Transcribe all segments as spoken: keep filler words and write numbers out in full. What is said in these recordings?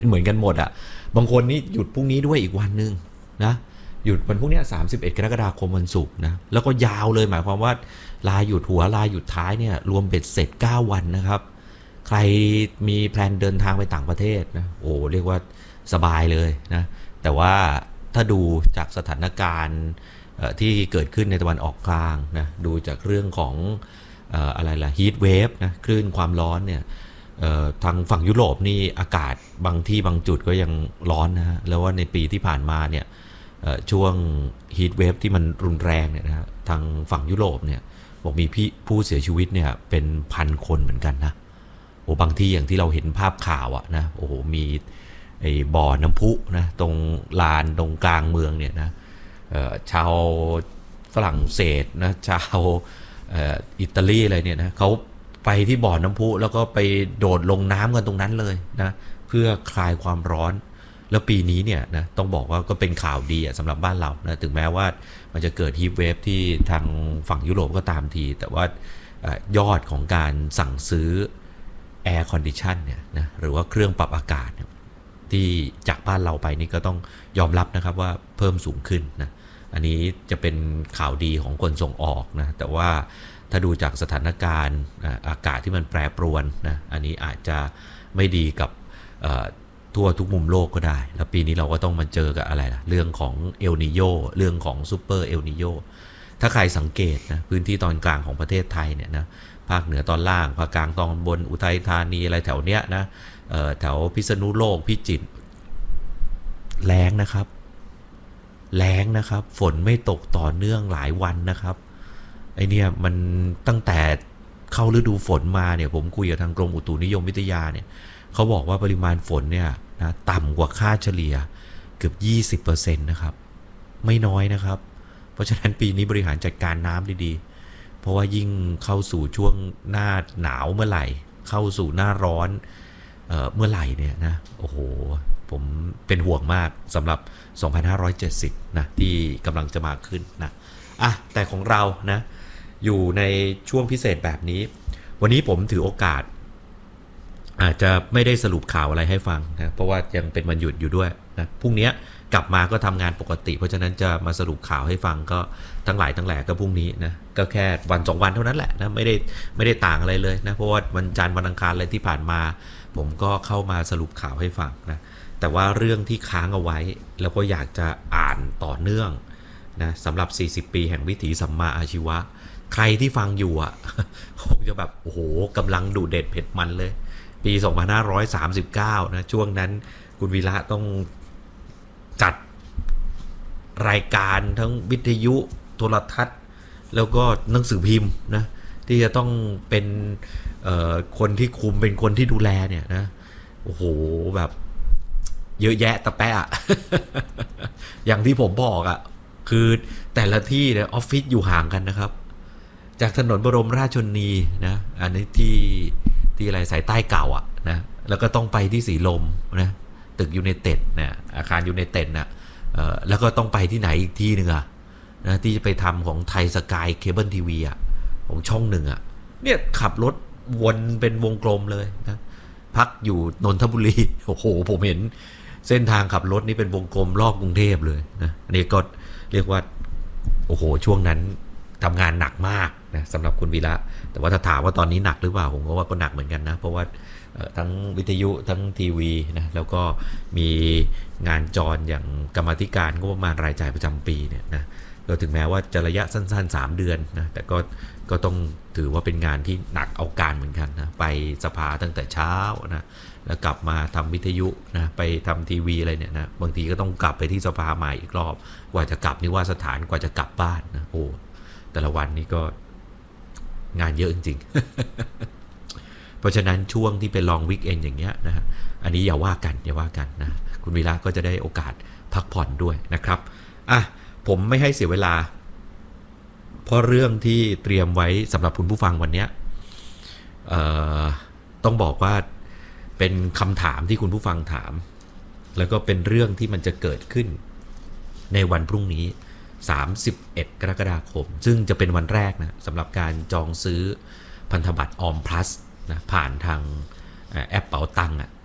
เหมือนกันหมดอ่ะบางคนนี่หยุดพรุ่งนี้ด้วยอีกวันนึงนะหยุดวันพรุ่งนี้สามสิบเอ็ดกรกฎาคมวันศุกร์นะแล้วก็ยาวเลยหมายความว่าลาหยุดหัวลาหยุดท้ายเนี่ยรวมเบ็ดเสร็จเก้าวันนะครับใครมีแพลนเดินทางไปต่างประเทศนะโอ้เรียกว่าสบายเลยนะแต่ว่าถ้าดูจากสถานการณ์ที่เกิดขึ้นในตะวันออกกลางนะดูจากเรื่องของอะไรล่ะฮีทเวฟนะคลื่นความร้อนเนี่ยทางฝั่งยุโรปนี่อากาศบางที่บางจุดก็ยังร้อนนะฮะแล้วว่าในปีที่ผ่านมาเนี่ยช่วงฮีทเวฟที่มันรุนแรงเนี่ยนะทางฝั่งยุโรปเนี่ยบอกมีผู้เสียชีวิตเนี่ยเป็นพันคนเหมือนกันนะโอ้บางที่อย่างที่เราเห็นภาพข่าวอะนะโอ้โหมีไอ้บ่อน้ำพุนะตรงลานตรงกลางเมืองเนี่ยนะชาวฝรั่งเศสนะชาวอิตาลีอะไรเนี่ยนะเขาไปที่บ่อน้ำพุแล้วก็ไปโดดลงน้ำกันตรงนั้นเลยนะเพื่อคลายความร้อนแล้วปีนี้เนี่ยนะต้องบอกว่าก็เป็นข่าวดีสำหรับบ้านเรานะถึงแม้ว่ามันจะเกิดฮีทเวฟที่ทางฝั่งยุโรปก็ตามทีแต่ว่ายอดของการสั่งซื้อแอร์คอนดิชันเนี่ยนะหรือว่าเครื่องปรับอากาศที่จากบ้านเราไปนี่ก็ต้องยอมรับนะครับว่าเพิ่มสูงขึ้นนะอันนี้จะเป็นข่าวดีของคนส่งออกนะแต่ว่าถ้าดูจากสถานการณ์อากาศที่มันแปรปรวนนะอันนี้อาจจะไม่ดีกับทั่วทุกมุมโลกก็ได้แล้วปีนี้เราก็ต้องมาเจอกับอะไรล่ะเรื่องของเอลนีโญเรื่องของซูเปอร์เอลนีโญถ้าใครสังเกตนะพื้นที่ตอนกลางของประเทศไทยเนี่ยนะภาคเหนือตอนล่างภาคกลางตอนบนอุทัยธานีอะไรแถวเนี้ยนะแถวพิษณุโลกพิจิตรแล้งนะครับแล้งนะครับฝนไม่ตกต่อเนื่องหลายวันนะครับไอเนี่ยมันตั้งแต่เข้าฤดูฝนมาเนี่ยผมคุยกับทางกรมอุตุนิยมวิทยาเนี่ยเขาบอกว่าปริมาณฝนเนี่ยนะต่ำกว่าค่าเฉลี่ยเกือบ ยี่สิบเปอร์เซ็นต์ นะครับไม่น้อยนะครับเพราะฉะนั้นปีนี้บริหารจัดการน้ำดีๆเพราะว่ายิ่งเข้าสู่ช่วงหน้าหนาวเมื่อไหร่เข้าสู่หน้าร้อนเอ่อเมื่อไหร่เนี่ยนะโอ้โหผมเป็นห่วงมากสำหรับสองพันห้าร้อยเจ็ดสิบนะที่กำลังจะมาขึ้นนะอ่ะแต่ของเรานะอยู่ในช่วงพิเศษแบบนี้วันนี้ผมถือโอกาสอาจจะไม่ได้สรุปข่าวอะไรให้ฟังนะเพราะว่ายังเป็นวันหยุดอยู่ด้วยนะพรุ่งนี้กลับมาก็ทำงานปกติเพราะฉะนั้นจะมาสรุปข่าวให้ฟังก็ทั้งหลายทั้งแหล่ก็พรุ่งนี้นะก็แค่วันสองวันเท่านั้นแหละนะไม่ได้ไม่ได้ต่างอะไรเลยนะเพราะว่าวันจันทร์วันอังคารอะไรที่ผ่านมาผมก็เข้ามาสรุปข่าวให้ฟังนะแต่ว่าเรื่องที่ค้างเอาไว้แล้วก็อยากจะอ่านต่อเนื่องนะสำหรับสี่สิบปีแห่งวิถีสัมมาอาชีวะใครที่ฟังอยู่อ่ะคงจะแบบโอ้โหกำลังดูเด็ดเผ็ดมันเลยปีสองพันห้าร้อยสามสิบเก้านะช่วงนั้นคุณวีระต้องจัดรายการทั้งวิทยุโทรทัศน์แล้วก็หนังสือพิมพ์นะที่จะต้องเป็นคนที่คุมเป็นคนที่ดูแลเนี่ยนะโอ้โหแบบเยอะแยะตะแปะ อย่างที่ผมบอกอ่ะคือแต่ละที่เนี่ยออฟฟิศอยู่ห่างกันนะครับจากถนนบรมราชชนนีนะอันนี้ที่ที่อะไรสายใต้เก่าอ่ะนะแล้วก็ต้องไปที่สีลมนะตึกยูไนเต็ดนะอาคารยูไนเต็ดนะเอ่อแล้วก็ต้องไปที่ไหนอีกที่หนึ่งอ่ะนะที่จะไปทำของไทยสกายเคเบิลทีวีอ่ะของช่องหนึ่งอ่ะเนี่ยขับรถวนเป็นวงกลมเลยนะพักอยู่นนทบุรีโอ้โหผมเห็นเส้นทางขับรถนี่เป็นวงกลมรอบกรุงเทพเลยนะอันนี้ก็เรียกว่าโอ้โหช่วงนั้นทำงานหนักมากนะสำหรับคุณวีระแต่ว่าถ้าถามว่าตอนนี้หนักหรือเปล่าผมก็ว่าก็หนักเหมือนกันนะเพราะว่าทั้งวิทยุทั้งทีวีนะแล้วก็มีงานจรอย่างกรรมาธิการงบประมาณรายจ่ายประจำปีเนี่ยนะก็ถึงแม้ว่าจะระยะสั้นๆสามเดือนนะแต่ก็ก็ต้องถือว่าเป็นงานที่หนักเอาการเหมือนกันนะไปสภาตั้งแต่เช้านะแล้วกลับมาทำวิทยุนะไปทำทีวีอะไรเนี่ยนะบางทีก็ต้องกลับไปที่สภาใหม่อีกรอบกว่าจะกลับนิวาสถานกว่าจะกลับบ้านนะโอ้แต่ละวันนี้ก็งานเยอะจริงๆเพราะฉะนั้นช่วงที่เป็นลองวิกเอนอย่างเงี้ยนะฮะอันนี้อย่าว่ากันอย่าว่ากันนะคุณวีระก็จะได้โอกาสพักผ่อนด้วยนะครับอ่ะผมไม่ให้เสียเวลาเพราะเรื่องที่เตรียมไว้สำหรับคุณผู้ฟังวันนี้เอ่อต้องบอกว่าเป็นคำถามที่คุณผู้ฟังถามแล้วก็เป็นเรื่องที่มันจะเกิดขึ้นในวันพรุ่งนี้สามสิบเอ็ดกรกฎาคมซึ่งจะเป็นวันแรกนะสำหรับการจองซื้อพันธบัตรออมพลัสนะผ่านทางแอปเป๋าตังค์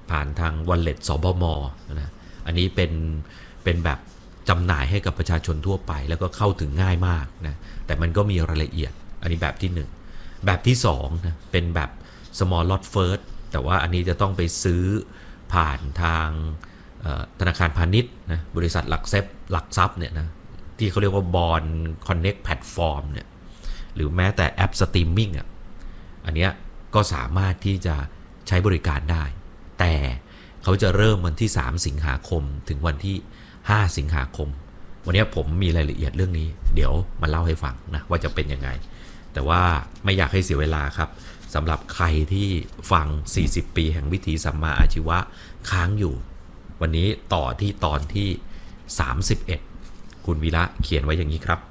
ผ่านทาง Wallet สบมนะอันนี้เป็นเป็นแบบจำหน่ายให้กับประชาชนทั่วไปแล้วก็เข้าถึงง่ายมากนะแต่มันก็มีรายละเอียดอันนี้แบบที่หนึ่งแบบที่สองนะเป็นแบบ small lot first แต่ว่าอันนี้จะต้องไปซื้อผ่านทางธนาคารพาณิชย์นะบริษัทหลักทรัพย์หลักทรัพย์เนี่ยนะที่เขาเรียกว่า Bond Connect Platform เนี่ยหรือแม้แต่แอปสตรีมมิ่งอ่ะอันเนี้ยก็สามารถที่จะใช้บริการได้แต่เขาจะเริ่มวันที่สามสิงหาคมถึงวันที่ห้าสิงหาคมวันนี้ผมมีรายละเอียดเรื่องนี้เดี๋ยวมาเล่าให้ฟังนะว่าจะเป็นยังไงแต่ว่าไม่อยากให้เสียเวลาครับสำหรับใครที่ฟังสี่สิบปีแห่งวิถีสัมมาอาชีวะค้างอยู่วันนี้ต่อที่ตอนที่สามสิบเอ็ดคุณวีระเขียนไว้อย่างนี้ครับ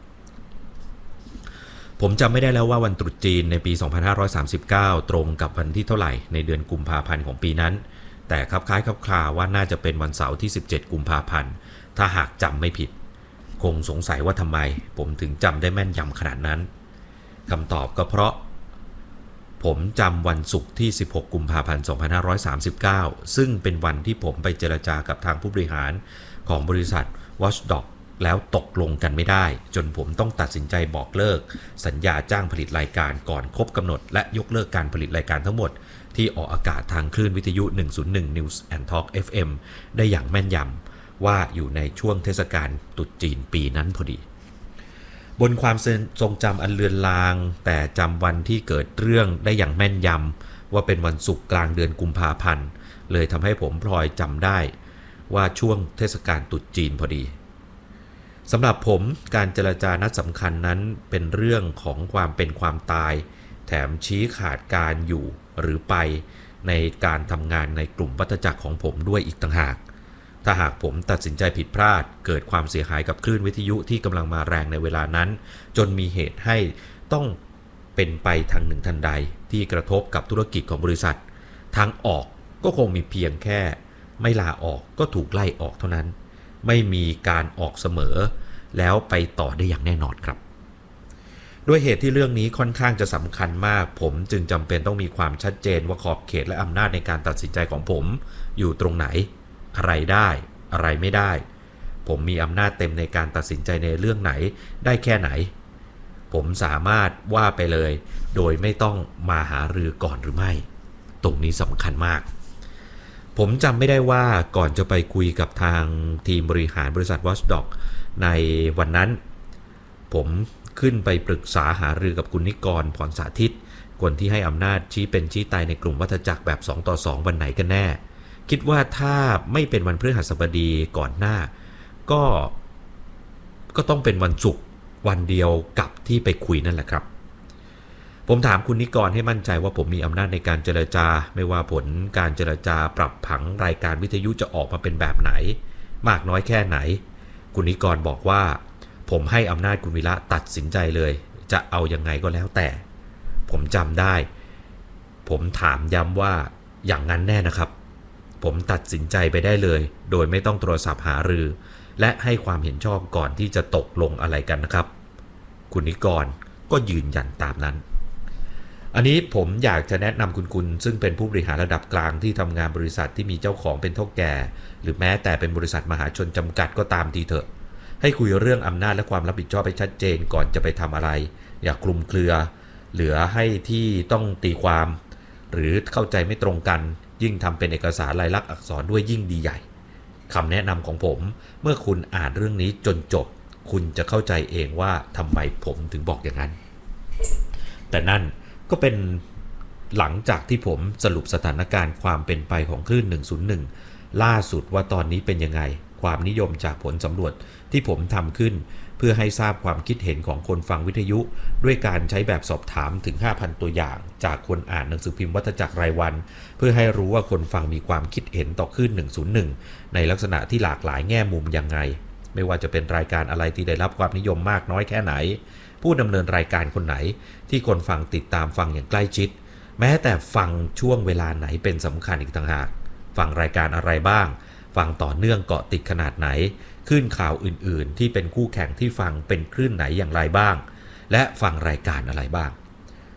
ผมจำไม่ได้แล้วว่าวันตรุษจีนในปีสองพันห้าร้อยสามสิบเก้าตรงกับวันที่เท่าไหร่ในเดือนกุมภาพันธ์ของปีนั้นแต่คลับคล้ายคลับคลาว่าน่าจะเป็นวันเสาร์ที่สิบเจ็ดกุมภาพันธ์ถ้าหากจำไม่ผิดคงสงสัยว่าทำไมผมถึงจำได้แม่นยำขนาดนั้นคำตอบก็เพราะผมจำวันศุกร์ที่สิบหกกุมภาพันธ์สองพันห้าร้อยสามสิบเก้าซึ่งเป็นวันที่ผมไปเจรจากับทางผู้บริหารของบริษัท Watchdog แล้วตกลงกันไม่ได้จนผมต้องตัดสินใจบอกเลิกสัญญาจ้างผลิตรายการก่อนครบกำหนดและยกเลิกการผลิตรายการทั้งหมดที่ออกอากาศทางคลื่นวิทยุหนึ่งศูนย์หนึ่ง News and Talk เอฟ เอ็ม ได้อย่างแม่นยำว่าอยู่ในช่วงเทศกาลตรุษจีนปีนั้นพอดีบนความทรงจำอันเลือนลางแต่จำวันที่เกิดเรื่องได้อย่างแม่นยำว่าเป็นวันศุกร์กลางเดือนกุมภาพันธ์เลยทำให้ผมพลอยจำได้ว่าช่วงเทศกาลตรุษจีนพอดีสำหรับผมการเจรจานัดสำคัญนั้นเป็นเรื่องของความเป็นความตายแถมชี้ขาดการอยู่หรือไปในการทำงานในกลุ่มวัฏจักรของผมด้วยอีกต่างหากถ้าหากผมตัดสินใจผิดพลาดเกิดความเสียหายกับคลื่นวิทยุที่กำลังมาแรงในเวลานั้นจนมีเหตุให้ต้องเป็นไปทางหนึ่งทันใดที่กระทบกับธุรกิจของบริษัททางออกก็คงมีเพียงแค่ไม่ลาออกก็ถูกไล่ออกเท่านั้นไม่มีการออกเสมอแล้วไปต่อได้อย่างแน่นอนครับด้วยเหตุที่เรื่องนี้ค่อนข้างจะสำคัญมากผมจึงจำเป็นต้องมีความชัดเจนว่าขอบเขตและอำนาจในการตัดสินใจของผมอยู่ตรงไหนอะไรได้อะไรไม่ได้ผมมีอำนาจเต็มในการตัดสินใจในเรื่องไหนได้แค่ไหนผมสามารถว่าไปเลยโดยไม่ต้องมาหารือก่อนหรือไม่ตรงนี้สำคัญมากผมจำไม่ได้ว่าก่อนจะไปคุยกับทางทีมบริหารบริษัท Watchdog ในวันนั้นผมขึ้นไปปรึกษาหารือกับคุณนิกรพรสาธิตคนที่ให้อำนาจชี้เป็นชี้ตายในกลุ่มวัฏจักรแบบสองต่อสองวันไหนกันแน่คิดว่าถ้าไม่เป็นวันพฤหัสบดีก่อนหน้าก็ก็ต้องเป็นวันศุกร์วันเดียวกับที่ไปคุยนั่นแหละครับผมถามคุณนิกรให้มั่นใจว่าผมมีอำนาจในการเจรจาไม่ว่าผลการเจรจาปรับผังรายการวิทยุจะออกมาเป็นแบบไหนมากน้อยแค่ไหนคุณนิกรบอกว่าผมให้อำนาจคุณวิระตัดสินใจเลยจะเอายังไงก็แล้วแต่ผมจำได้ผมถามย้ำว่าอย่างนั้นแน่นะครับผมตัดสินใจไปได้เลยโดยไม่ต้องโทรศัพท์หารือและให้ความเห็นชอบก่อนที่จะตกลงอะไรกันนะครับคุณนิกรก็ยืนยันตามนั้นอันนี้ผมอยากจะแนะนำคุณคุณซึ่งเป็นผู้บริหารระดับกลางที่ทำงานบริษัทที่มีเจ้าของเป็นเท่าแก่หรือแม้แต่เป็นบริษัทมหาชนจำกัดก็ตามทีเถอะให้คุยเรื่องอำนาจและความรับผิดชอบให้ชัดเจนก่อนจะไปทำอะไรอย่าคลุมเครือเหลือให้ที่ต้องตีความหรือเข้าใจไม่ตรงกันยิ่งทำเป็นเอกสารลายลักษณ์อักษรด้วยยิ่งดีใหญ่คำแนะนำของผมเมื่อคุณอ่านเรื่องนี้จนจบคุณจะเข้าใจเองว่าทำไมผมถึงบอกอย่างนั้นแต่นั่นก็เป็นหลังจากที่ผมสรุปสถานการณ์ความเป็นไปของคลื่นหนึ่งศูนย์หนึ่งล่าสุดว่าตอนนี้เป็นยังไงความนิยมจากผลสำรวจที่ผมทำขึ้นเพื่อให้ทราบความคิดเห็นของคนฟังวิทยุด้วยการใช้แบบสอบถามถึง ห้าพัน ตัวอย่างจากคนอ่านหนังสือพิมพ์วัฏจักรรายวันเพื่อให้รู้ว่าคนฟังมีความคิดเห็นต่อคลื่นหนึ่งศูนย์หนึ่งในลักษณะที่หลากหลายแง่มุมยังไงไม่ว่าจะเป็นรายการอะไรที่ได้รับความนิยมมากน้อยแค่ไหนผู้ดำเนินรายการคนไหนที่คนฟังติดตามฟังอย่างใกล้ชิดแม้แต่ฟังช่วงเวลาไหนเป็นสำคัญอีกต่างหากฟังรายการอะไรบ้างฟังต่อเนื่องเกาะติดขนาดไหนคลื่นข่าวอื่นๆที่เป็นคู่แข่งที่ฟังเป็นคลื่นไหนอย่างไรบ้างและฟังรายการอะไรบ้าง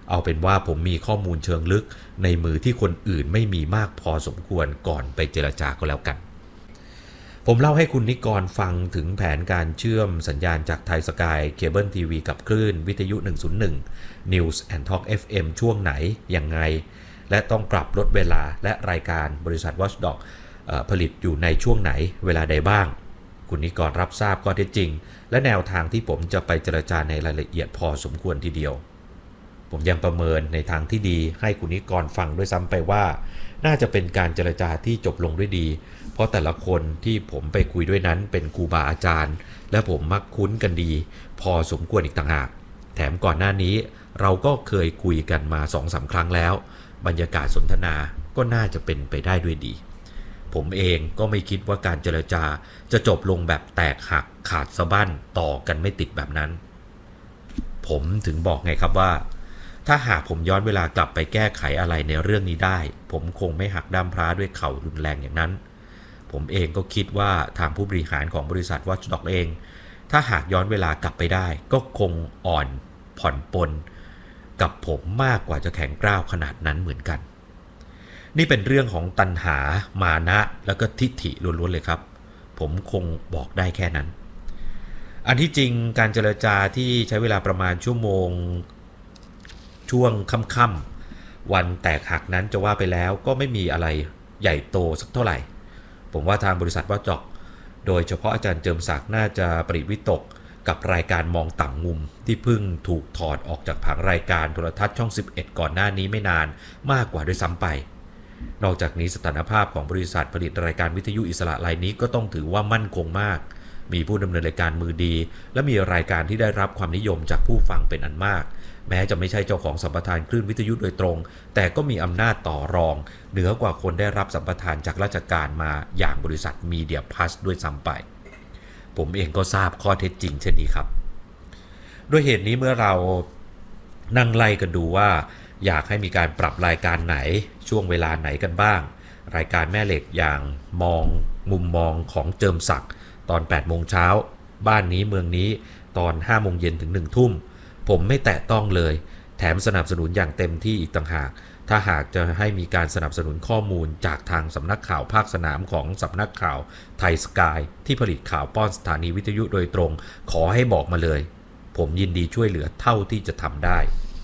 เอาเป็นว่าผมมีข้อมูลเชิงลึกในมือที่คนอื่นไม่มีมากพอสมควรก่อนไปเจรจาก็แล้วกันผมเล่าให้คุณนิกรฟังถึงแผนการเชื่อมสัญญาณจากไทยสกายเคเบิลทีวีกับคลื่นวิทยุหนึ่งศูนย์หนึ่ง News and Talk เอฟ เอ็ม ช่วงไหนยังไงและต้องปรับลดเวลาและรายการบริษัท Watchdog ผลิตอยู่ในช่วงไหนเวลาใดบ้างคุณนิกรรับทราบข้อเท็จจริงและแนวทางที่ผมจะไปเจรจาในรายละเอียดพอสมควรทีเดียวผมยังประเมินในทางที่ดีให้คุณนิกรฟังด้วยซ้ำไปว่าน่าจะเป็นการเจรจาที่จบลงด้วยดีเพราะแต่ละคนที่ผมไปคุยด้วยนั้นเป็นครูบาอาจารย์และผมมักคุ้นกันดีพอสมควรอีกต่างหากแถมก่อนหน้านี้เราก็เคยคุยกันมา สองถึงสาม ครั้งแล้วบรรยากาศสนทนาก็น่าจะเป็นไปได้ด้วยดีผมเองก็ไม่คิดว่าการเจรจาจะจบลงแบบแตกหักขาดสะบั้นต่อกันไม่ติดแบบนั้นผมถึงบอกไงครับว่าถ้าหากผมย้อนเวลากลับไปแก้ไขอะไรในเรื่องนี้ได้ผมคงไม่หักด้ามพร้าด้วยเข่ารุนแรงอย่างนั้นผมเองก็คิดว่าทางผู้บริหารของบริษัท Watchdog เองถ้าหากย้อนเวลากลับไปได้ก็คงอ่อนผ่อนปลนกับผมมากกว่าจะแข็งกร้าวขนาดนั้นเหมือนกันนี่เป็นเรื่องของตัณหามานะแล้วก็ทิฏฐิล้วนๆเลยครับผมคงบอกได้แค่นั้นอันที่จริงการเจรจาที่ใช้เวลาประมาณชั่วโมงช่วงค่ำๆวันแตกหักนั้นจะว่าไปแล้วก็ไม่มีอะไรใหญ่โตสักเท่าไหร่ผมว่าทางบริษัทว่าจอกโดยเฉพาะอาจารย์เจิมศักดิ์น่าจะปริวิตกกับรายการมองต่างมุมที่เพิ่งถูกถอดออกจากผังรายการโทรทัศน์ช่องสิบเอ็ดก่อนหน้านี้ไม่นานมากกว่าด้วยซ้ำไปนอกจากนี้สถานภาพของบริษัทผลิตรายการวิทยุอิสระรายนี้ก็ต้องถือว่ามั่นคงมากมีผู้ดำเนินรายการมือดีและมีรายการที่ได้รับความนิยมจากผู้ฟังเป็นอันมากแม้จะไม่ใช่เจ้าของสัมปทานคลื่นวิทยุโดยตรงแต่ก็มีอำนาจต่อรองเหนือกว่าคนได้รับสัมปทานจากราชการมาอย่างบริษัทมีเดียพลัสด้วยซ้ำไปผมเองก็ทราบข้อเท็จจริงเช่นนี้ครับด้วยเหตุนี้เมื่อเรานั่งไล่กันดูว่าอยากให้มีการปรับรายการไหนช่วงเวลาไหนกันบ้างรายการแม่เหล็กอย่างมองมุมมองของเจิมศักดิ์ตอนแปดโมงเช้าบ้านนี้เมืองนี้ตอนห้าโมงเย็นถึงหนึ่งทุ่มผมไม่แตะต้องเลยแถมสนับสนุนอย่างเต็มที่อีกต่างหากถ้าหากจะให้มีการสนับสนุนข้อมูลจากทางสำนักข่าวภาคสนามของสำนักข่าวไทยสกายที่ผลิตข่าวป้อนสถานีวิทยุโดยตรงขอให้บอกมาเลยผมยินดีช่วยเหลือเท่าที่จะทำได้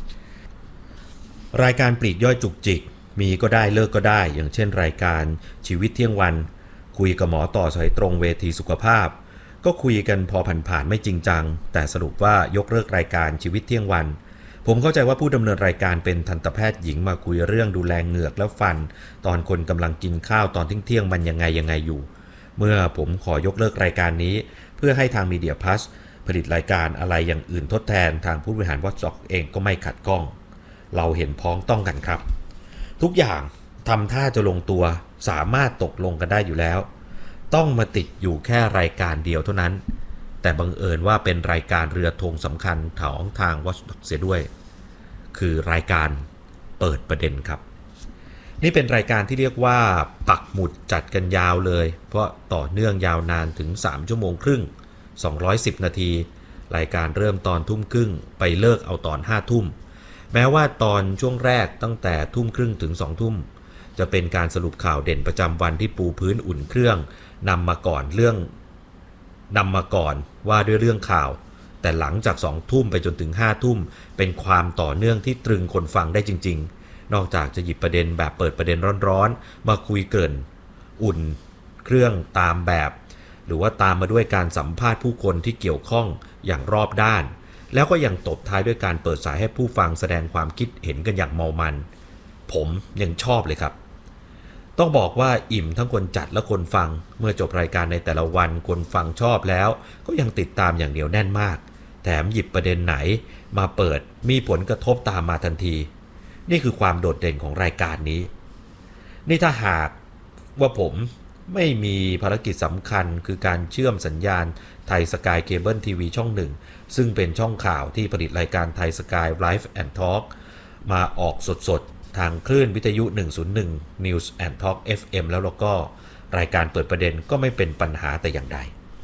รายการปลีกย่อยจุกจิกมีก็ได้เลิกก็ได้อย่างเช่นรายการชีวิตเที่ยงวันคุยกับหมอต่อสายตรงเวทีสุขภาพก็คุยกันพอผ่านๆไม่จริงจังแต่สรุปว่ายกเลิกรายการชีวิตเที่ยงวันผมเข้าใจว่าผู้ดำเนินรายการเป็นทันตแพทย์หญิงมาคุยเรื่องดูแลเหงือกและฟันตอนคนกำลังกินข้าวตอนเที่ยงๆมันยังไงยังไงอยู่เมื่อผมขอยกเลิกรายการนี้เพื่อให้ทางมีเดียพลัสผลิตรายการอะไรอย่างอื่นทดแทนทางผู้บริหารวอทจ็อกเองก็ไม่ขัดข้องเราเห็นพ้องต้องกันครับทุกอย่างทำท่าจะลงตัวสามารถตกลงกันได้อยู่แล้วต้องมาติดอยู่แค่รายการเดียวเท่านั้นแต่บังเอิญว่าเป็นรายการเรือธงสำคัญของทาง Watchdog เสียด้วยคือรายการเปิดประเด็นครับนี่เป็นรายการที่เรียกว่าปักหมุดจัดกันยาวเลยเพราะต่อเนื่องยาวนานถึงสามชั่วโมงครึ่งสองร้อยสิบนาทีรายการเริ่มตอนทุ่มครึ่งไปเลิกเอาตอนห้าทุ่มแม้ว่าตอนช่วงแรกตั้งแต่ทุ่มครึ่งถึงสองทุ่มจะเป็นการสรุปข่าวเด่นประจำวันที่ปูพื้นอุ่นเครื่องนำมาก่อนเรื่องนำมาก่อนว่าด้วยเรื่องข่าวแต่หลังจากสองทุ่มไปจนถึงห้าทุ่มเป็นความต่อเนื่องที่ตรึงคนฟังได้จริงๆนอกจากจะหยิบประเด็นแบบเปิดประเด็นร้อนๆมาคุยเกริ่นอุ่นเครื่องตามแบบหรือว่าตามมาด้วยการสัมภาษณ์ผู้คนที่เกี่ยวข้องอย่างรอบด้านแล้วก็ยังตบท้ายด้วยการเปิดสายให้ผู้ฟังแสดงความคิดเห็นกันอย่างเมามันผมยังชอบเลยครับต้องบอกว่าอิ่มทั้งคนจัดและคนฟังเมื่อจบรายการในแต่ละวันคนฟังชอบแล้วก็ยังติดตามอย่างเหนียวแน่นมากแถมหยิบประเด็นไหนมาเปิดมีผลกระทบตามมาทันทีนี่คือความโดดเด่นของรายการนี้นี่ถ้าหากว่าผมไม่มีภารกิจสำคัญคือการเชื่อมสัญญาณไทยสกายเคเบิลทีวีช่องหนึ่งซึ่งเป็นช่องข่าวที่ผลิตรายการไทยสกายไลฟ์แอนด์ทอล์กมาออกสดๆทางคลื่นวิทยุหนึ่งศูนย์หนึ่ง News and Talk เอฟ เอ็ม แล้วแล้วก็รายการเปิดประเด็นก็ไม่เป็นปัญหาแต่อย่างใด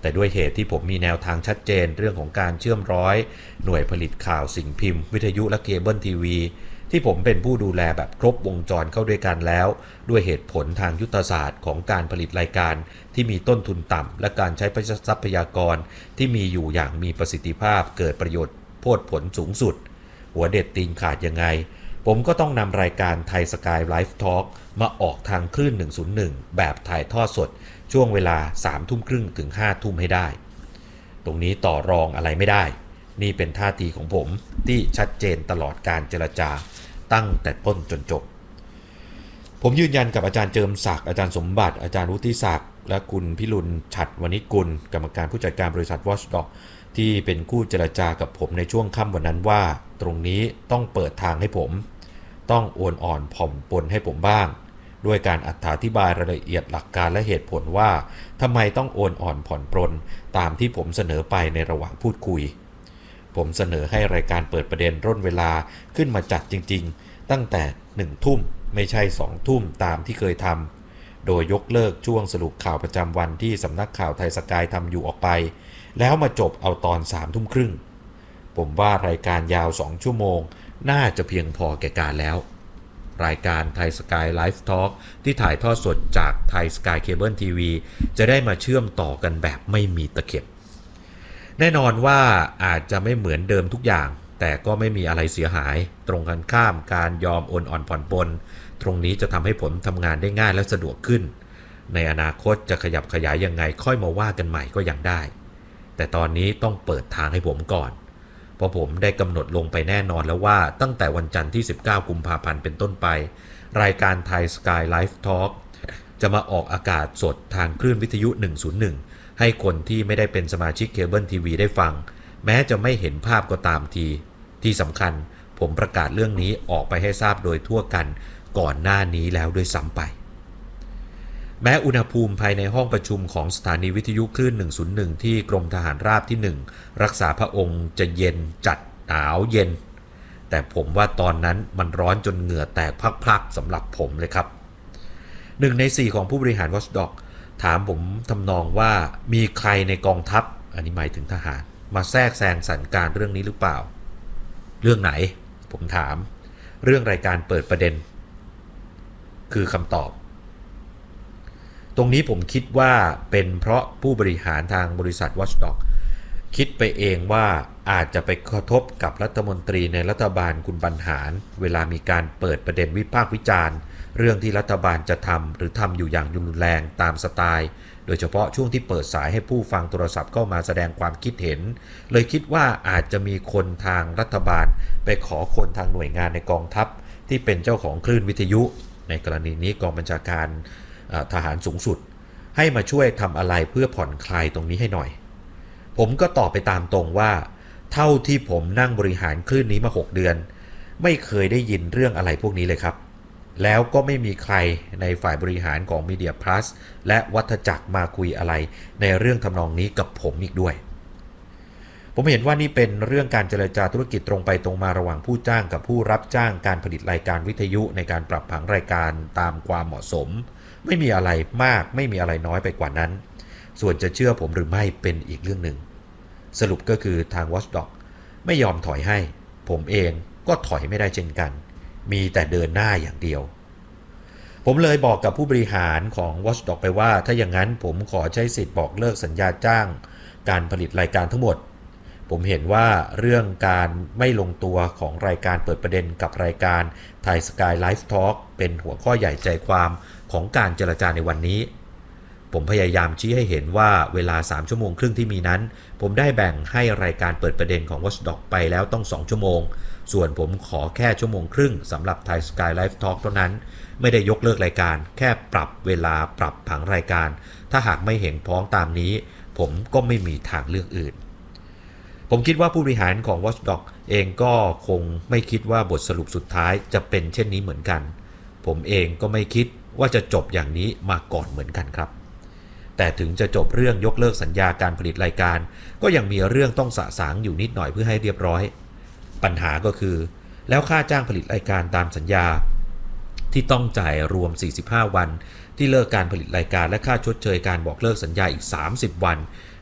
แต่ด้วยเหตุที่ผมมีแนวทางชัดเจนเรื่องของการเชื่อมร้อยหน่วยผลิตข่าวสิ่งพิมพ์วิทยุและเคเบิลทีวีที่ผมเป็นผู้ดูแลแบบครบวงจรเข้าด้วยกันแล้วด้วยเหตุผลทางยุทธศาสตร์ของการผลิตรายการที่มีต้นทุนต่ำและการใช้ทรัพยากรที่มีอยู่อย่างมีประสิทธิภาพเกิดประโยชน์โพดผลสูงสุดหัวเด็ดตีนขาดยังไงผมก็ต้องนำรายการไทยสกายไลฟ์ทอล์กมาออกทางคลื่นหนึ่งศูนย์หนึ่งแบบถ่ายทอดสดช่วงเวลาสามทุ่มครึ่งถึงห้าทุ่มให้ได้ตรงนี้ต่อรองอะไรไม่ได้นี่เป็นท่าทีของผมที่ชัดเจนตลอดการเจรจาตั้งแต่ต้นจนจบผมยืนยันกับอาจารย์เจิมศักดิ์อาจารย์สมบัติอาจารย์วุฒิศักดิ์และคุณพิรุณฉัตรวณิชกุลกรรมการผู้จัดการบริษัท Watchdog ที่เป็นคู่เจรจากับผมในช่วงค่ำวันนั้นว่าตรงนี้ต้องเปิดทางให้ผมต้องโอนอ่อนผ่อนปลนให้ผมบ้างด้วยการอธิบายรายละเอียดหลักการและเหตุผลว่าทำไมต้องโอนอ่อนผ่อนปลนตามที่ผมเสนอไปในระหว่างพูดคุยผมเสนอให้รายการเปิดประเด็นร่นเวลาขึ้นมาจัดจริงๆตั้งแต่หนึ่งทุ่มไม่ใช่สองทุ่มตามที่เคยทำโดยยกเลิกช่วงสรุปข่าวประจำวันที่สำนักข่าวไทยสกายทำอยู่ออกไปแล้วมาจบเอาตอนสามทุ่มครึ่งผมว่ารายการยาวสองชั่วโมงน่าจะเพียงพอแก่การแล้วรายการไทยสกายไลฟ์ทอล์กที่ถ่ายทอดสดจากไทยสกายเคเบิลทีวีจะได้มาเชื่อมต่อกันแบบไม่มีตะเข็บแน่นอนว่าอาจจะไม่เหมือนเดิมทุกอย่างแต่ก็ไม่มีอะไรเสียหายตรงกันข้ามการยอมโอนอ่อนผ่อนปลนตรงนี้จะทำให้ผมทำงานได้ง่ายและสะดวกขึ้นในอนาคตจะขยับขยายยังไงค่อยมาว่ากันใหม่ก็ยังได้แต่ตอนนี้ต้องเปิดทางให้ผมก่อนเพราะผมได้กำหนดลงไปแน่นอนแล้วว่าตั้งแต่วันจันทร์ที่สิบเก้ากุมภาพันธ์เป็นต้นไปรายการไทยสกายไลฟ์ทอล์กจะมาออกอากาศสดทางคลื่นวิทยุหนึ่งศูนย์หนึ่งให้คนที่ไม่ได้เป็นสมาชิกเคเบิลทีวีได้ฟังแม้จะไม่เห็นภาพก็ตามทีที่สำคัญผมประกาศเรื่องนี้ออกไปให้ทราบโดยทั่วกันก่อนหน้านี้แล้วด้วยซ้ำไปแม้อุณหภูมิภายในห้องประชุมของสถานีวิทยุคลื่นหนึ่งศูนย์หนึ่งที่กรมทหารราบที่หนึ่งรักษาพระองค์จะเย็นจัดหนาวเย็นแต่ผมว่าตอนนั้นมันร้อนจนเหงื่อแตกพลักๆสำหรับผมเลยครับหนึ่งในสี่ของผู้บริหาร Watchdog ถามผมทำนองว่ามีใครในกองทัพอันนี้หมายถึงทหารมาแทรกแซงสั่งการเรื่องนี้หรือเปล่าเรื่องไหนผมถามเรื่องรายการเปิดประเด็นคือคำตอบตรงนี้ผมคิดว่าเป็นเพราะผู้บริหารทางบริษัท Watchdog คิดไปเองว่าอาจจะไปกระทบกับรัฐมนตรีในรัฐบาลคุณบรรหารเวลามีการเปิดประเด็นวิพากษ์วิจารณ์เรื่องที่รัฐบาลจะทำหรือทำอยู่อย่างรุนแรงตามสไตล์โดยเฉพาะช่วงที่เปิดสายให้ผู้ฟังโทรศัพท์เข้ามาแสดงความคิดเห็นเลยคิดว่าอาจจะมีคนทางรัฐบาลไปขอคนทางหน่วยงานในกองทัพที่เป็นเจ้าของคลื่นวิทยุในกรณีนี้กองบัญชาการทหารสูงสุดให้มาช่วยทำอะไรเพื่อผ่อนคลายตรงนี้ให้หน่อยผมก็ตอบไปตามตรงว่าเท่าที่ผมนั่งบริหารคลื่นนี้มาหกเดือนไม่เคยได้ยินเรื่องอะไรพวกนี้เลยครับแล้วก็ไม่มีใครในฝ่ายบริหารของ Media Plus และวัฏจักรมาคุยอะไรในเรื่องทำนองนี้กับผมอีกด้วยผมเห็นว่านี่เป็นเรื่องการเจรจาธุรกิจตรงไปตรงมาระหว่างผู้จ้างกับผู้รับจ้างการผลิตรายการวิทยุในการปรับผังรายการตามความเหมาะสมไม่มีอะไรมากไม่มีอะไรน้อยไปกว่านั้นส่วนจะเชื่อผมหรือไม่เป็นอีกเรื่องหนึ่งสรุปก็คือทาง Watchdog ไม่ยอมถอยให้ผมเองก็ถอยไม่ได้เช่นกันมีแต่เดินหน้าอย่างเดียวผมเลยบอกกับผู้บริหารของ Watchdog ไปว่าถ้าอย่างนั้นผมขอใช้สิทธิ์บอกเลิกสัญญาจ้างการผลิตรายการทั้งหมดผมเห็นว่าเรื่องการไม่ลงตัวของรายการเปิดประเด็นกับรายการไทยสกายไลฟ์ทอล์กเป็นหัวข้อใหญ่ใจความของการเจรจาในวันนี้ผมพยายามชี้ให้เห็นว่าเวลาสามชั่วโมงครึ่งที่มีนั้นผมได้แบ่งให้รายการเปิดประเด็นของ Watchdog ไปแล้วต้องสองชั่วโมงส่วนผมขอแค่ชั่วโมงครึ่งสำหรับ Thai Sky Live Talk เท่านั้นไม่ได้ยกเลิกรายการแค่ปรับเวลาปรับผังรายการถ้าหากไม่เห็นพ้องตามนี้ผมก็ไม่มีทางเลือกอื่นผมคิดว่าผู้บริหารของ Watchdog เองก็คงไม่คิดว่าบทสรุปสุดท้ายจะเป็นเช่นนี้เหมือนกันผมเองก็ไม่คิดว่าจะจบอย่างนี้มาก่อนเหมือนกันครับแต่ถึงจะจบเรื่องยกเลิกสัญญาการผลิตรายการก็ยังมีเรื่องต้องสะสางอยู่นิดหน่อยเพื่อให้เรียบร้อยปัญหาก็คือแล้วค่าจ้างผลิตรายการตามสัญญาที่ต้องจ่ายรวมสี่สิบห้าวันที่เลิกการผลิตรายการและค่าชดเชยการบอกเลิกสัญญาอีกสามสิบวัน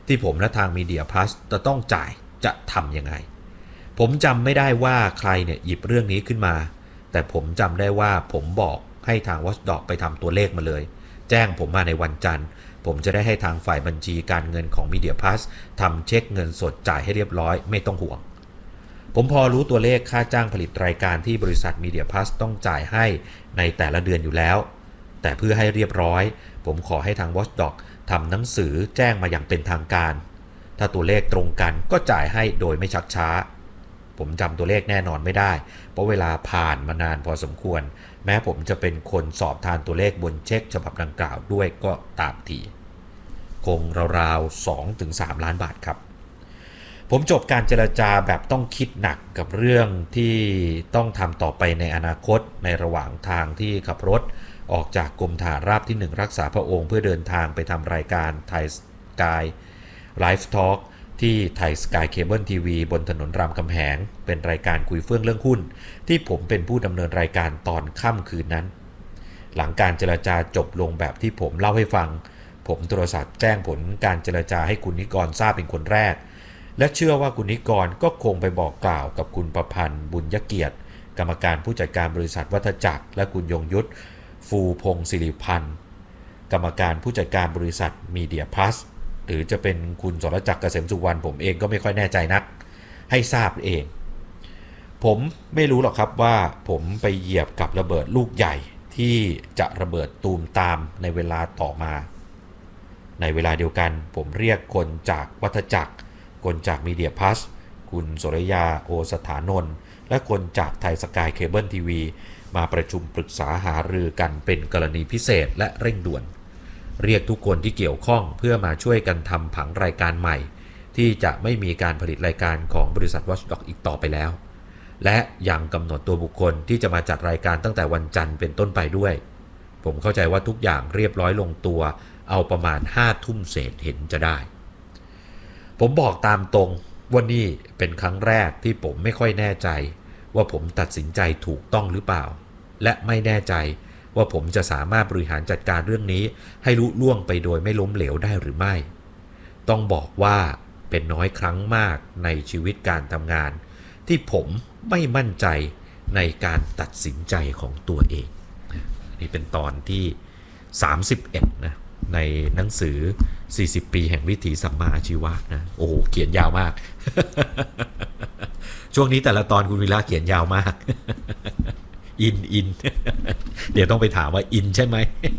ที่ผมและทาง Media Plus จะต้องจ่ายจะทำยังไงผมจำไม่ได้ว่าใครเนี่ยหยิบเรื่องนี้ขึ้นมาแต่ผมจำได้ว่าผมบอกให้ทาง Watchdog ไปทำตัวเลขมาเลยแจ้งผมมาในวันจันทร์ผมจะได้ให้ทางฝ่ายบัญชีการเงินของ Media Plus ทำเช็คเงินสดจ่ายให้เรียบร้อยไม่ต้องห่วงผมพอรู้ตัวเลขค่าจ้างผลิตรายการที่บริษัท Media Plus ต้องจ่ายให้ในแต่ละเดือนอยู่แล้วแต่เพื่อให้เรียบร้อยผมขอให้ทาง Watchdog ทำหนังสือแจ้งมาอย่างเป็นทางการถ้าตัวเลขตรงกันก็จ่ายให้โดยไม่ชักช้าผมจำตัวเลขแน่นอนไม่ได้เพราะเวลาผ่านมานานพอสมควรแม้ผมจะเป็นคนสอบทานตัวเลขบนเช็คฉบับดังกล่าวด้วยก็ตามทีคงราวๆ สองถึงสาม ล้านบาทครับผมจบการเจรจาแบบต้องคิดหนักกับเรื่องที่ต้องทำต่อไปในอนาคตในระหว่างทางที่ขับรถออกจากกรมทหารราบที่หนึ่งรักษาพระองค์เพื่อเดินทางไปทำรายการไทยสกายไลฟ์ทอล์กที่ไทยสกายเคเบิลทีวีบนถนนรามคำแหงเป็นรายการคุยเฟื่องเรื่องหุ้นที่ผมเป็นผู้ดำเนินรายการตอนค่ำคืนนั้นหลังการเจรจาจบลงแบบที่ผมเล่าให้ฟังผมโทรศัพท์แจ้งผลการเจรจาให้คุณนิกรทราบเป็นคนแรกและเชื่อว่าคุณนิกรก็คงไปบอกกล่าวกับคุณประพันธ์บุญยเกียรติกรรมการผู้จัดการบริษัทวัฒจักรและคุณยงยุทธฟูพงศ์ศิริพันธ์กรรมการผู้จัดการบริษัทมีเดียพลัสหรือจะเป็นคุณสรจักรเกษมสุวรรณผมเองก็ไม่ค่อยแน่ใจนักให้ทราบเองผมไม่รู้หรอกครับว่าผมไปเหยียบกับระเบิดลูกใหญ่ที่จะระเบิดตูมตามในเวลาต่อมาในเวลาเดียวกันผมเรียกคนจากวัฒจักรคนจากมีเดียพลัสคุณสรยาโอสถานนท์และคนจากไทยสกายเคเบิลทีวีมาประชุมปรึกษาหารือกันเป็นกรณีพิเศษและเร่งด่วนเรียกทุกคนที่เกี่ยวข้องเพื่อมาช่วยกันทำผังรายการใหม่ที่จะไม่มีการผลิตรายการของบริษัท Watchdog อีกต่อไปแล้วและยังกำหนดตัวบุคคลที่จะมาจัดรายการตั้งแต่วันจันทร์เป็นต้นไปด้วยผมเข้าใจว่าทุกอย่างเรียบร้อยลงตัวเอาประมาณห้าทุ่มเศษเห็นจะได้ผมบอกตามตรงว่านี่เป็นครั้งแรกที่ผมไม่ค่อยแน่ใจว่าผมตัดสินใจถูกต้องหรือเปล่าและไม่แน่ใจว่าผมจะสามารถบริหารจัดการเรื่องนี้ให้ลุล่วงไปโดยไม่ล้มเหลวได้หรือไม่ต้องบอกว่าเป็นน้อยครั้งมากในชีวิตการทำงานที่ผมไม่มั่นใจในการตัดสินใจของตัวเองนี่เป็นตอนที่สามสิบเอ็ดนะในหนังสือสี่สิบปีแห่งวิถีสัมมาอาชีวะนะโอ้โหเขียนยาวมาก ช่วงนี้แต่ละตอนคุณวิระเขียนยาวมากอินอิน เดี๋ยวต้องไปถามว่าอินใช่ไหม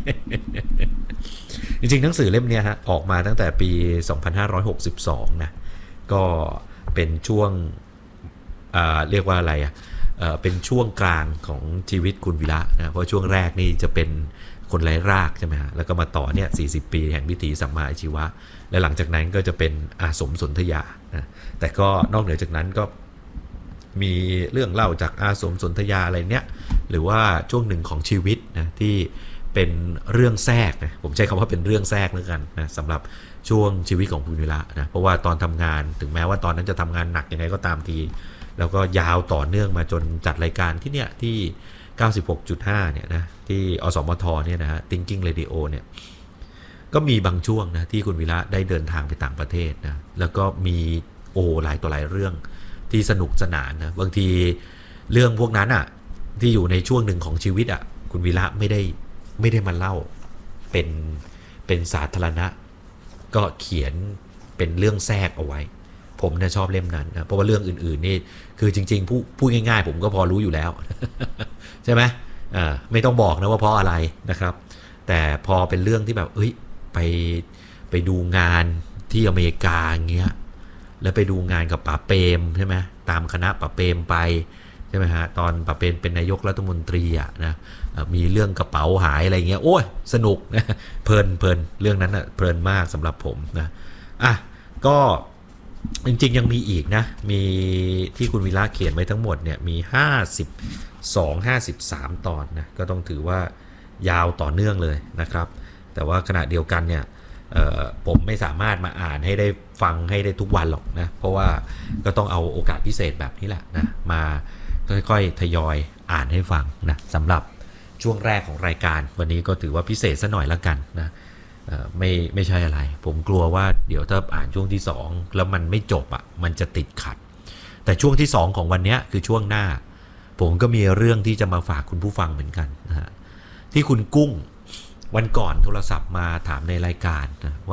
จริงๆหนังสือเล่มนี้ฮะออกมาตั้งแต่ปีสองพันห้าร้อยหกสิบสองนะก็เป็นช่วงเรียกว่าอะไรอ่ะเป็นช่วงกลางของชีวิตคุณวิระนะเพราะช่วงแรกนี่จะเป็นคนไร้รากใช่ไหมฮะแล้วก็มาต่อเนี่ยสี่สิบปีแห่งวิถีสัมมาอาชีวะและหลังจากนั้นก็จะเป็นอาสมสนธยานะแต่ก็นอกเหนือจากนั้นก็มีเรื่องเล่าจากอาสมสนธยาอะไรเนี้ยหรือว่าช่วงหนึ่งของชีวิตนะที่เป็นเรื่องแทรกนะผมใช้คำว่าเป็นเรื่องแทรกแล้วกันนะสำหรับช่วงชีวิตของคุณวิระนะเพราะว่าตอนทำงานถึงแม้ว่าตอนนั้นจะทำงานหนักยังไงก็ตามทีแล้วก็ยาวต่อเนื่องมาจนจัดรายการที่เนี่ยที่ เก้าสิบหกจุดห้า เนี่ยนะที่อสมทเนี่ยนะฮะ Thinking Radio เนี่ยก็มีบางช่วงนะที่คุณวิระได้เดินทางไปต่างประเทศนะแล้วก็มีโอ้หลายต่อหลายเรื่องที่สนุกสนานนะบางทีเรื่องพวกนั้นอ่ะที่อยู่ในช่วงหนึ่งของชีวิตอ่ะคุณวิระไม่ได้ไม่ได้มาเล่าเป็นเป็นสาธารณะก็เขียนเป็นเรื่องแทรกเอาไว้ผมเนี่ยชอบเล่มนั้นนะเพราะว่าเรื่องอื่นๆนี่คือจริงๆพูดพูดง่ายๆผมก็พอรู้อยู่แล้ว ใช่ไหมอ่าไม่ต้องบอกนะว่าเพราะอะไรนะครับแต่พอเป็นเรื่องที่แบบเอ้ยไปไปดูงานที่อเมริกาอย่างเงี้ยแล้วไปดูงานกับป๋าเปรมใช่ไหมตามคณะป๋าเปรมไปใช่ไหมฮะตอนป๋าเปรมเป็นนายกรัฐมนตรีอ่ะนะมีเรื่องกระเป๋าหายอะไรเงี้ยโอ้ยสนุกนะเพลินเพลินเรื่องนั้นอ่ะเพลินมากสำหรับผมนะอ่ะก็จริงๆยังมีอีกนะมีที่คุณวิระเขียนไว้ทั้งหมดเนี่ยมีห้าสิบสอง ห้าสิบสามตอนนะก็ต้องถือว่ายาวต่อเนื่องเลยนะครับแต่ว่าขณะเดียวกันเนี่ยผมไม่สามารถมาอ่านให้ได้ฟังให้ได้ทุกวันหรอกนะเพราะว่าก็ต้องเอาโอกาสพิเศษแบบนี้แหละนะมาค่อยๆทยอยอ่านให้ฟังนะสำหรับช่วงแรกของรายการวันนี้ก็ถือว่าพิเศษซะหน่อยละกันนะไม่ไม่ใช่อะไรผมกลัวว่าเดี๋ยวถ้าอ่านช่วงที่สองแล้วมันไม่จบอ่ะมันจะติดขัดแต่ช่วงที่สองของวันนี้คือช่วงหน้าผมก็มีเรื่องที่จะมาฝากคุณผู้ฟังเหมือนกันนะฮะที่คุณกุ้งวันก่อนโทรศัพท์มาถามในรายการนะว่า